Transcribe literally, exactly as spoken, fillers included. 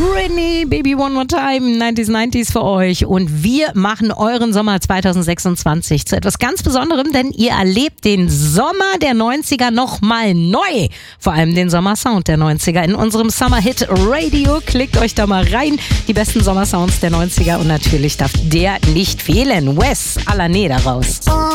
Britney, Baby One More Time, neunziger neunziger für euch. Und wir machen euren Sommer zwanzig sechsundzwanzig zu etwas ganz Besonderem, denn ihr erlebt den Sommer der neunziger nochmal neu. Vor allem den Sommersound der neunziger in unserem Summer Hit Radio. Klickt euch da mal rein. Die besten Sommersounds der neunziger und natürlich darf der nicht fehlen. Wes Alané daraus.